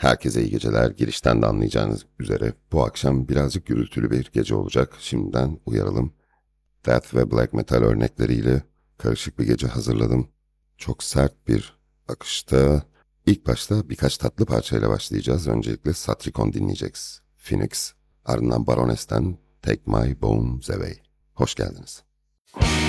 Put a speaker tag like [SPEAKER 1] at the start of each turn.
[SPEAKER 1] Herkese iyi geceler. Girişten de anlayacağınız üzere bu akşam birazcık gürültülü bir gece olacak. Şimdiden uyaralım. Death ve black metal örnekleriyle karışık bir gece hazırladım. Çok sert bir akışta. İlk başta birkaç tatlı parçayla başlayacağız. Öncelikle Satricon dinleyeceğiz. Phoenix, ardından Baroness'ten Take My Bones Away. Hoş geldiniz.